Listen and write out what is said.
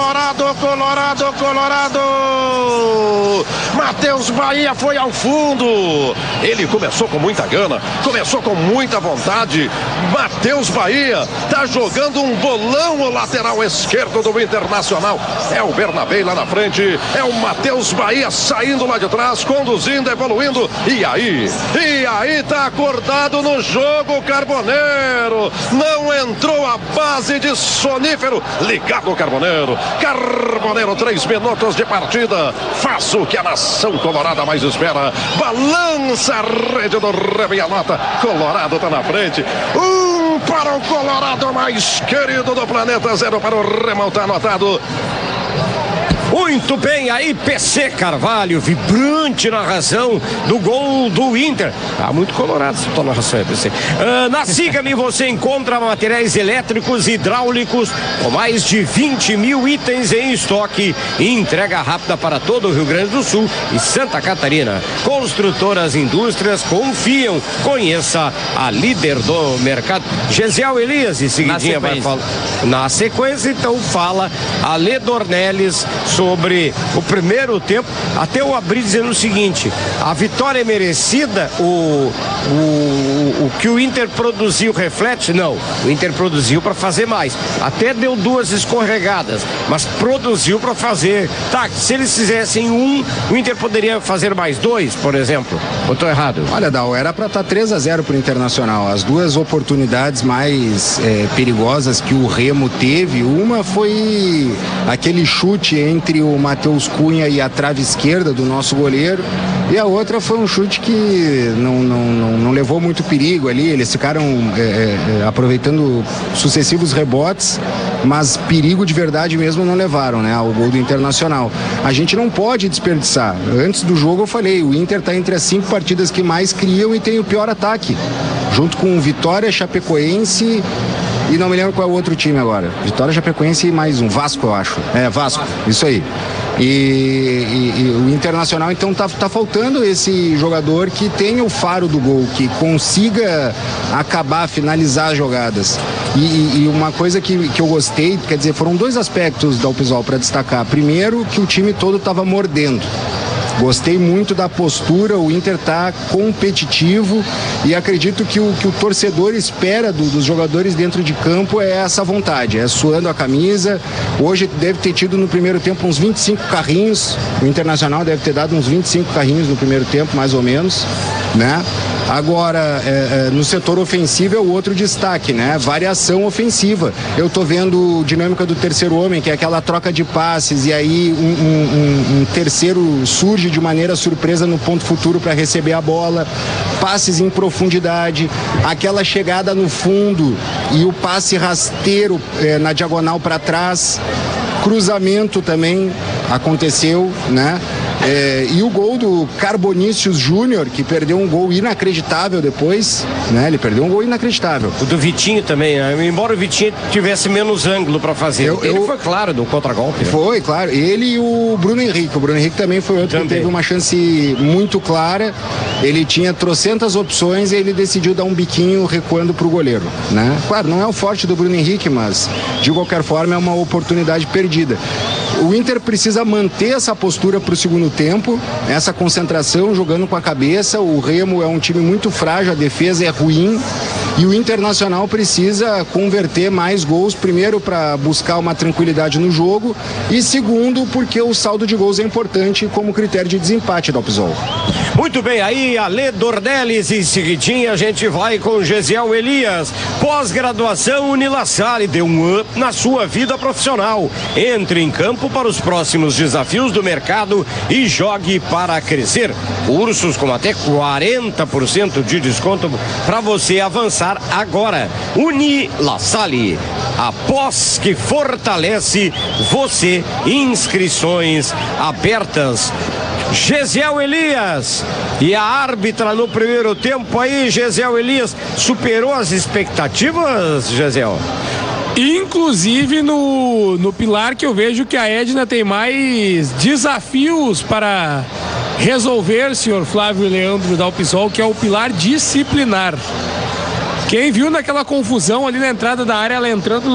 Colorado, Colorado, Colorado! Matheus Bahia foi ao fundo. Ele começou com muita gana, começou com muita vontade. Matheus Bahia tá jogando um bolão o lateral esquerdo do Internacional. É o Bernabé lá na frente, é o Matheus Bahia saindo lá de trás, conduzindo, evoluindo. E aí tá acordado no jogo, Carboneiro. Não entrou a base de Sonífero. Ligado o Carboneiro. Carboneiro, 3 minutos de partida. Faça o que a nação colorada mais espera. Balança a rede do Revianota. Colorado tá na frente. Para o Colorado mais querido do planeta. 0 para o Remo, tá anotado. Muito bem, aí PC Carvalho, vibrante narração do gol do Inter. Tá muito colorado essa tua narração, PC. Na Siga-me você encontra materiais elétricos e hidráulicos com mais de 20 mil itens em estoque e entrega rápida para todo o Rio Grande do Sul e Santa Catarina. Construtoras Indústrias confiam. Conheça a líder do mercado. Gesiel Elias, e seguidinha vai falar. Na sequência, então, fala a Lê Dornelles sobre o primeiro tempo, até eu abri dizendo o seguinte: a vitória é merecida, o que o Inter produziu reflete? Não, o Inter produziu para fazer mais, até deu 2 escorregadas, mas produziu para fazer. Tá, se eles fizessem o Inter poderia fazer mais 2, por exemplo. Ou tô errado? Olha, Dal, era para estar 3-0 pro Internacional. As 2 oportunidades mais perigosas que o Remo teve, uma foi aquele chute entre o Matheus Cunha e a trave esquerda do nosso goleiro, e a outra foi um chute que não levou muito perigo ali. Eles ficaram aproveitando sucessivos rebotes, mas perigo de verdade mesmo não levaram, né, ao gol do Internacional. A gente não pode desperdiçar. Antes do jogo eu falei, o Inter está entre as 5 partidas que mais criam e tem o pior ataque, junto com Vitória, Chapecoense e não me lembro qual é o outro time agora. Vitória, Chapecoense e mais um, Vasco, eu acho. Vasco, isso aí. E o Internacional, então, tá faltando esse jogador que tenha o faro do gol, que consiga acabar, finalizar as jogadas. E uma coisa que eu gostei, quer dizer, foram 2 aspectos da Alpizol para destacar. Primeiro, que o time todo estava mordendo. Gostei muito da postura, o Inter está competitivo e acredito que o torcedor espera dos jogadores dentro de campo é essa vontade, é suando a camisa. Hoje deve ter tido no primeiro tempo uns 25 carrinhos, o Internacional deve ter dado uns 25 carrinhos no primeiro tempo, mais ou menos, né? Agora, no setor ofensivo é o outro destaque, né? Variação ofensiva. Eu tô vendo dinâmica do terceiro homem, que é aquela troca de passes, e aí um terceiro surge de maneira surpresa no ponto futuro para receber a bola, passes em profundidade, aquela chegada no fundo e o passe rasteiro na diagonal para trás, cruzamento também aconteceu, né? E o gol do Carbonícius Júnior, que perdeu um gol inacreditável depois, né? Ele perdeu um gol inacreditável. O do Vitinho também, né? Embora o Vitinho tivesse menos ângulo para fazer. Ele foi claro do contragolpe. Né? Foi, claro. Ele e o Bruno Henrique. O Bruno Henrique também foi outro que teve uma chance muito clara. Ele tinha trocentas opções e ele decidiu dar um biquinho recuando pro goleiro, né? Claro, não é o forte do Bruno Henrique, mas de qualquer forma é uma oportunidade perdida. O Inter precisa manter essa postura para o segundo tempo, essa concentração, jogando com a cabeça. O Remo é um time muito frágil, a defesa é ruim e o Internacional precisa converter mais gols, primeiro para buscar uma tranquilidade no jogo e segundo porque o saldo de gols é importante como critério de desempate da Alpizol. Muito bem, aí a Lê Dornelles, em seguidinha a gente vai com Gesiel Elias. Pós-graduação Unilassalle, dê um up na sua vida profissional. Entre em campo para os próximos desafios do mercado e jogue para crescer. Cursos com até 40% de desconto para você avançar agora. Unilassalle, a pós que fortalece você. Inscrições abertas. Gesiel Elias, e a árbitra no primeiro tempo aí, Gesiel Elias, superou as expectativas, Gesiel? Inclusive no pilar que eu vejo que a Edna tem mais desafios para resolver, senhor Flávio Leandro da Alpizol, que é o pilar disciplinar. Quem viu naquela confusão ali na entrada da área, ela entrando